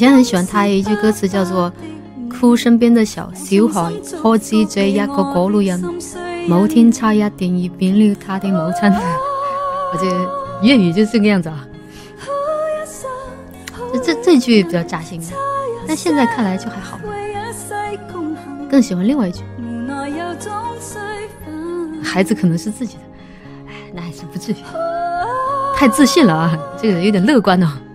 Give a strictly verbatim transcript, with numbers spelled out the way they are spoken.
以前很喜欢他有一句歌词叫做哭身边的小小孩，可知這一個過路人，某天差一點已變了他的母親。我覺得粵語就是這個樣子啊。這, 這句比較扎心，但現在看來就還好，更喜歡另外一句，孩子可能是自己的，哎，那還是不至於，太自信了啊，這個人有點樂觀哦。